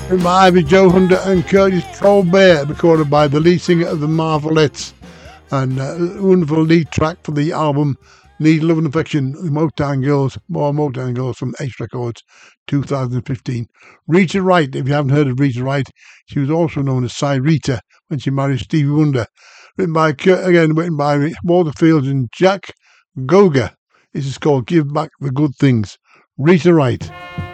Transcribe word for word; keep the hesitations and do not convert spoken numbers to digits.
Written by Ivy Joe Hunter and Curtis Colbert, recorded by the lead singer of the Marvelettes, and a wonderful lead track for the album Need Love and Affection, Motown Girls, more Motown Girls from Ace Records, two thousand fifteen. Rita Wright, if you haven't heard of Rita Wright, she was also known as Cy Rita when she married Stevie Wonder. Written by, again, written by Walter Fields and Jack Goga. This is called Give Back the Good Things. Rita Wright.